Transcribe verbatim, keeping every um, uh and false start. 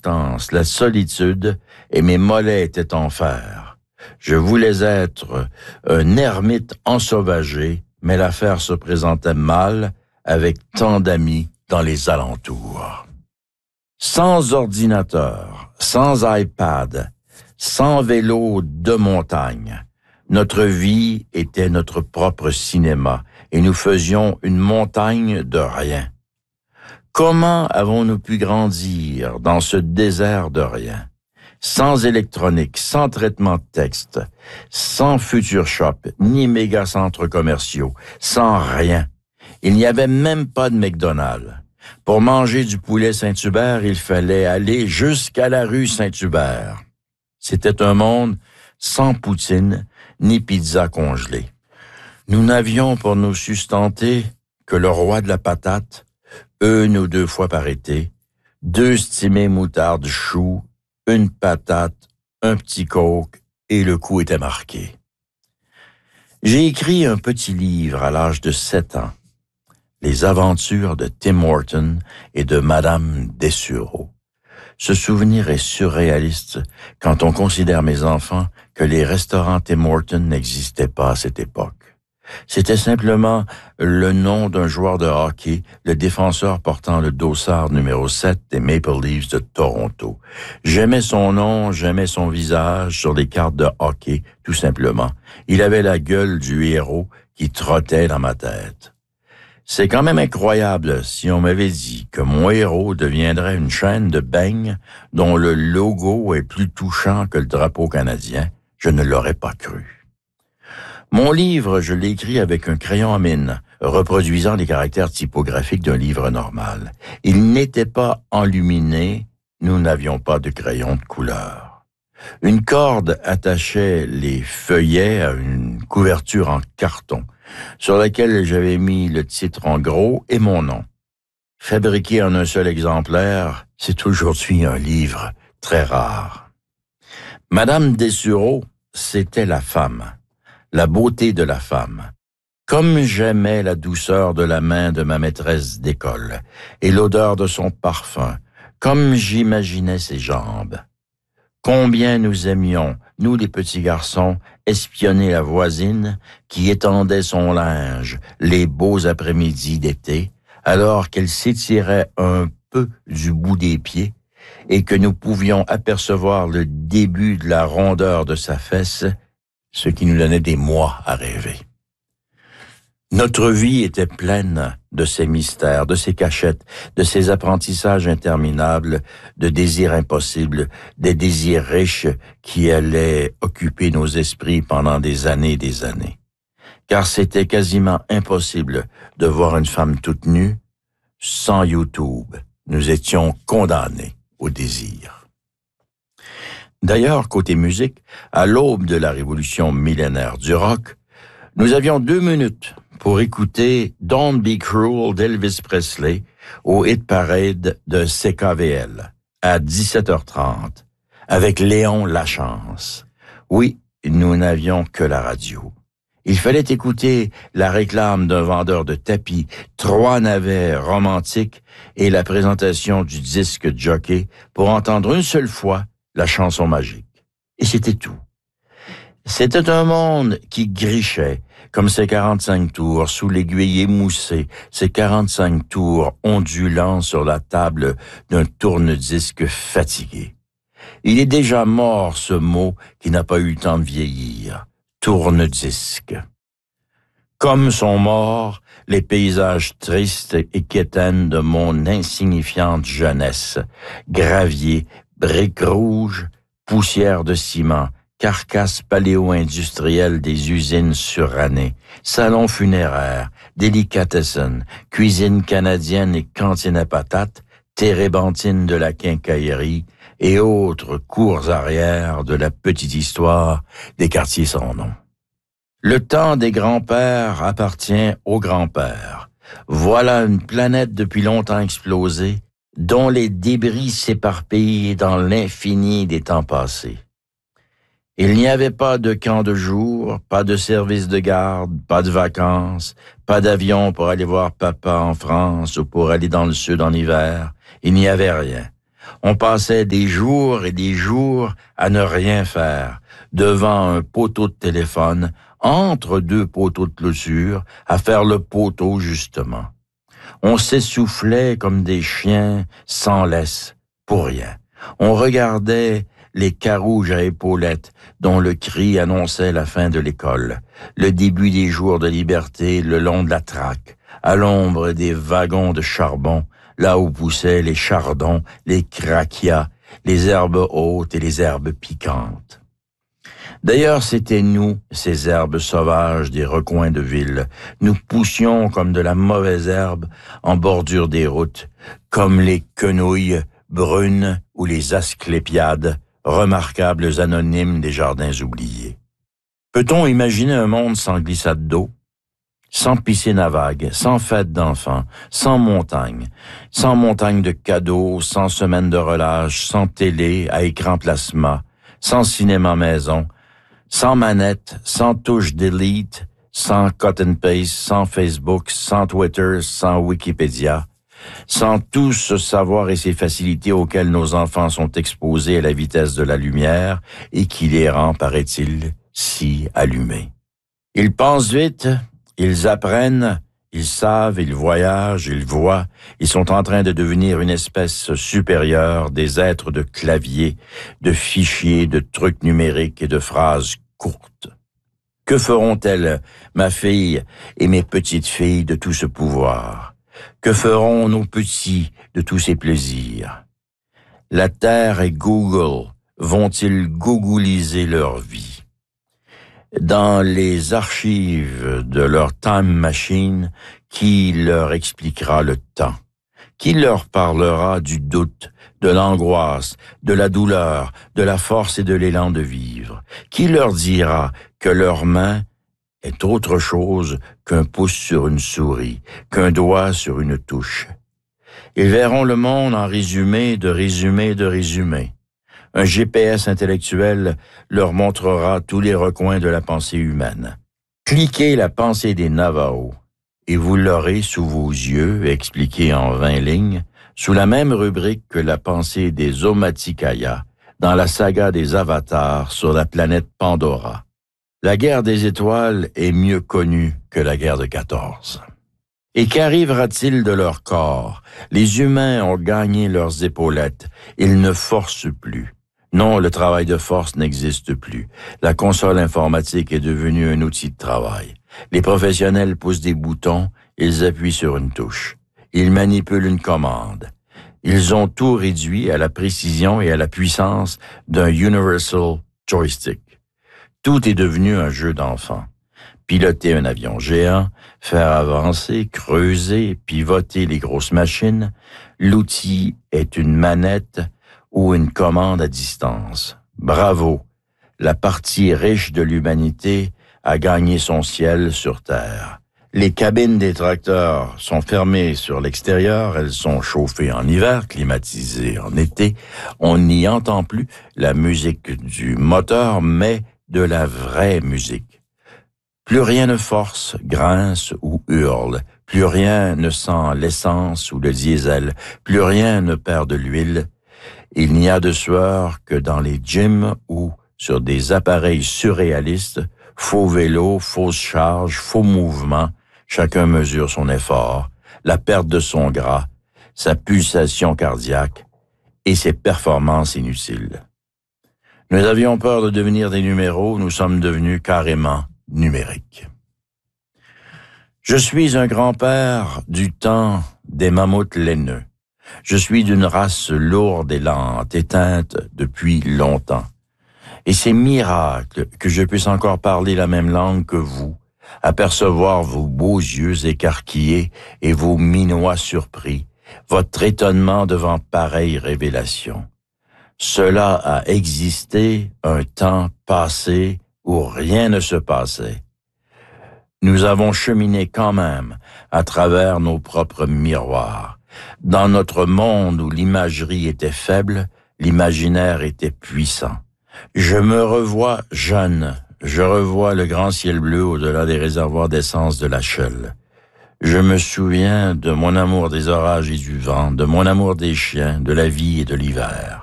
l'inconstance, la solitude, et mes mollets étaient en fer. Je voulais être un ermite ensauvagé, mais l'affaire se présentait mal avec tant d'amis dans les alentours. Sans ordinateur, sans iPad, sans vélo de montagne, notre vie était notre propre cinéma et nous faisions une montagne de rien. Comment avons-nous pu grandir dans ce désert de rien? Sans électronique, sans traitement de texte, sans Future Shop, ni méga centres commerciaux, sans rien. Il n'y avait même pas de McDonald's. Pour manger du poulet Saint-Hubert, il fallait aller jusqu'à la rue Saint-Hubert. C'était un monde sans poutine ni pizza congelée. Nous n'avions pour nous sustenter que le roi de la patate, une ou deux fois par été, deux stimés moutardes choux, une patate, un petit coke, et le coup était marqué. J'ai écrit un petit livre à l'âge de sept ans, Les aventures de Tim Horton et de Madame Dessureau. Ce souvenir est surréaliste quand on considère, mes enfants, que les restaurants Tim Horton n'existaient pas à cette époque. C'était simplement le nom d'un joueur de hockey, le défenseur portant le dossard numéro sept des Maple Leafs de Toronto. J'aimais son nom, j'aimais son visage sur les cartes de hockey, tout simplement. Il avait la gueule du héros qui trottait dans ma tête. C'est quand même incroyable si on m'avait dit que mon héros deviendrait une chaîne de beignes dont le logo est plus touchant que le drapeau canadien. Je ne l'aurais pas cru. Mon livre, je l'ai écrit avec un crayon à mine, reproduisant les caractères typographiques d'un livre normal. Il n'était pas enluminé, nous n'avions pas de crayon de couleur. Une corde attachait les feuillets à une couverture en carton, sur laquelle j'avais mis le titre en gros et mon nom. Fabriqué en un seul exemplaire, c'est aujourd'hui un livre très rare. Madame Dessureau, c'était la femme. La beauté de la femme. Comme j'aimais la douceur de la main de ma maîtresse d'école et l'odeur de son parfum, comme j'imaginais ses jambes. Combien nous aimions, nous les petits garçons, espionner la voisine qui étendait son linge les beaux après-midi d'été, alors qu'elle s'étirait un peu du bout des pieds et que nous pouvions apercevoir le début de la rondeur de sa fesse, ce qui nous donnait des mois à rêver. Notre vie était pleine de ces mystères, de ces cachettes, de ces apprentissages interminables, de désirs impossibles, des désirs riches qui allaient occuper nos esprits pendant des années et des années. Car c'était quasiment impossible de voir une femme toute nue sans YouTube. Nous étions condamnés au désir. D'ailleurs, côté musique, à l'aube de la révolution millénaire du rock, nous avions deux minutes pour écouter Don't Be Cruel d'Elvis Presley au hit parade de C K V L à dix-sept heures trente avec Léon Lachance. Oui, nous n'avions que la radio. Il fallait écouter la réclame d'un vendeur de tapis, trois navets romantiques et la présentation du disque jockey pour entendre une seule fois la chanson magique. Et c'était tout. C'était un monde qui grichait, comme ses quarante-cinq tours sous l'aiguille émoussée, ses quarante-cinq tours ondulants sur la table d'un tourne-disque fatigué. Il est déjà mort ce mot qui n'a pas eu le temps de vieillir. Tourne-disque. Comme sont morts les paysages tristes et quétaines de mon insignifiante jeunesse, gravier, briques rouges, poussière de ciment, carcasse paléo-industrielle des usines surannées, salons funéraires, délicatessen, cuisine canadienne et cantine à patates, térébenthine de la quincaillerie et autres cours arrière de la petite histoire des quartiers sans nom. Le temps des grands-pères appartient aux grands-pères. Voilà une planète depuis longtemps explosée, dont les débris s'éparpillent dans l'infini des temps passés. Il n'y avait pas de camp de jour, pas de service de garde, pas de vacances, pas d'avion pour aller voir papa en France ou pour aller dans le sud en hiver. Il n'y avait rien. On passait des jours et des jours à ne rien faire, devant un poteau de téléphone, entre deux poteaux de clôture, à faire le poteau justement. On s'essoufflait comme des chiens sans laisse, pour rien. On regardait les carouges à épaulettes dont le cri annonçait la fin de l'école, le début des jours de liberté le long de la traque, à l'ombre des wagons de charbon, là où poussaient les chardons, les craquias, les herbes hautes et les herbes piquantes. D'ailleurs, c'était nous, ces herbes sauvages des recoins de ville. Nous poussions comme de la mauvaise herbe en bordure des routes, comme les quenouilles brunes ou les asclépiades, remarquables anonymes des jardins oubliés. Peut-on imaginer un monde sans glissade d'eau, sans piscine à vagues, sans fête d'enfants, sans montagne, sans montagne de cadeaux, sans semaine de relâche, sans télé à écran plasma, sans cinéma maison, sans manette, sans touche delete, sans cut and paste, sans Facebook, sans Twitter, sans Wikipédia, sans tout ce savoir et ces facilités auxquelles nos enfants sont exposés à la vitesse de la lumière et qui les rend, paraît-il, si allumés. Ils pensent vite, ils apprennent, ils savent, ils voyagent, ils voient, ils sont en train de devenir une espèce supérieure des êtres de clavier, de fichiers, de trucs numériques et de phrases courtes. Que feront-elles, ma fille et mes petites filles, de tout ce pouvoir? Que feront nos petits de tous ces plaisirs? La Terre et Google vont-ils googliser leur vie? Dans les archives de leur time machine, qui leur expliquera le temps? Qui leur parlera du doute, de l'angoisse, de la douleur, de la force et de l'élan de vivre? Qui leur dira que leurs mains est autre chose qu'un pouce sur une souris, qu'un doigt sur une touche? Ils verront le monde en résumé de résumé de résumé. Un G P S intellectuel leur montrera tous les recoins de la pensée humaine. Cliquez la pensée des Navajos et vous l'aurez sous vos yeux, expliquée en vingt lignes, sous la même rubrique que la pensée des Omaticaya dans la saga des Avatars sur la planète Pandora. La guerre des étoiles est mieux connue que la guerre de quatorze. Et qu'arrivera-t-il de leur corps? Les humains ont gagné leurs épaulettes. Ils ne forcent plus. Non, le travail de force n'existe plus. La console informatique est devenue un outil de travail. Les professionnels poussent des boutons, ils appuient sur une touche. Ils manipulent une commande. Ils ont tout réduit à la précision et à la puissance d'un Universal Joystick. Tout est devenu un jeu d'enfant. Piloter un avion géant, faire avancer, creuser, pivoter les grosses machines, l'outil est une manette ou une commande à distance. Bravo, la partie riche de l'humanité a gagné son ciel sur Terre. Les cabines des tracteurs sont fermées sur l'extérieur, elles sont chauffées en hiver, climatisées en été. On n'y entend plus la musique du moteur, mais de la vraie musique. Plus rien ne force, grince ou hurle. Plus rien ne sent l'essence ou le diesel. Plus rien ne perd de l'huile. Il n'y a de sueur que dans les gyms ou sur des appareils surréalistes, faux vélos, fausses charges, faux mouvements. Chacun mesure son effort, la perte de son gras, sa pulsation cardiaque et ses performances inutiles. Nous avions peur de devenir des numéros, nous sommes devenus carrément numériques. Je suis un grand-père du temps des mammouths laineux. Je suis d'une race lourde et lente, éteinte depuis longtemps. Et c'est miracle que je puisse encore parler la même langue que vous, apercevoir vos beaux yeux écarquillés et vos minois surpris, votre étonnement devant pareille révélation. Cela a existé un temps passé où rien ne se passait. Nous avons cheminé quand même à travers nos propres miroirs. Dans notre monde où l'imagerie était faible, l'imaginaire était puissant. Je me revois jeune, je revois le grand ciel bleu au-delà des réservoirs d'essence de la Shell. Je me souviens de mon amour des orages et du vent, de mon amour des chiens, de la vie et de l'hiver.